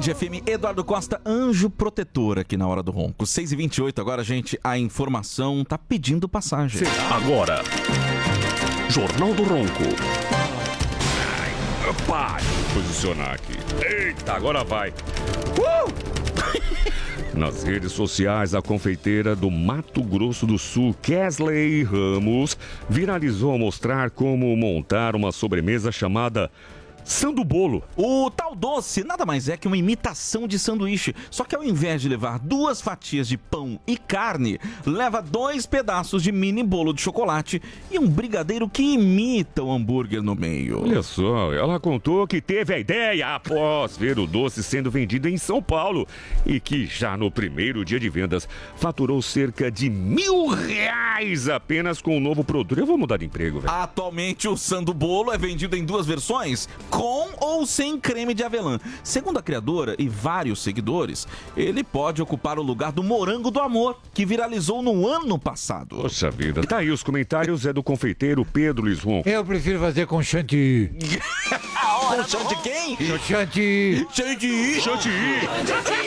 FM, Eduardo Costa, anjo protetor aqui na Hora do Ronco. 6h28, agora, gente, a informação tá pedindo passagem. Agora, Jornal do Ronco. Opa, vou posicionar aqui. Eita, agora vai. Nas redes sociais, a confeiteira do Mato Grosso do Sul, Kesley Ramos, viralizou ao mostrar como montar uma sobremesa chamada Sandubolo. O tal doce nada mais é que uma imitação de sanduíche, só que ao invés de levar 2 fatias de pão e carne, leva 2 pedaços de mini bolo de chocolate e um brigadeiro que imita o hambúrguer no meio. Olha só, ela contou que teve a ideia após ver o doce sendo vendido em São Paulo e que já no primeiro dia de vendas faturou cerca de R$1.000 apenas com o novo produto. Eu vou mudar de emprego, velho. Atualmente o Sandubolo é vendido em 2 versões, com ou sem creme de avelã. Segundo a criadora e vários seguidores, ele pode ocupar o lugar do morango do amor, que viralizou no ano passado. Poxa vida, tá aí os comentários, é do confeiteiro Pedro Luiz Ronco. Eu prefiro fazer com chantilly. Com chão de quem? Chantilly. Chantilly. Chantilly.